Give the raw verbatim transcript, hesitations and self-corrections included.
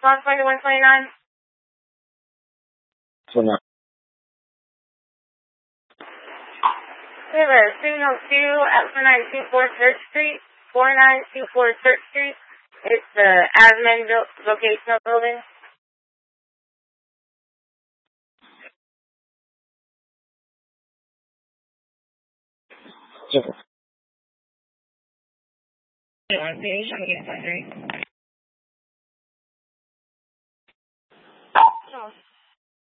one twenty-one twenty-nine. twenty-nine. We have a signal two at four nine two four Church Street. four nine two four Church Street. It's the admin vocational building. Sure. On page, I'm getting five three.